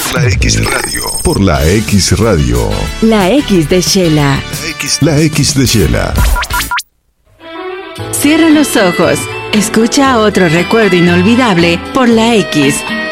La X Radio. Por la X Radio. La X de Shela. La X de Shela. Cierra los ojos. Escucha otro recuerdo inolvidable por la X.